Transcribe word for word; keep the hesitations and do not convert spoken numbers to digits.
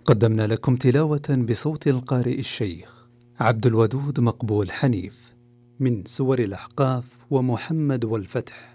قدمنا لكم تلاوة بصوت القارئ الشيخ عبد الودود مقبول حنيف من سور الأحقاف ومحمد والفتح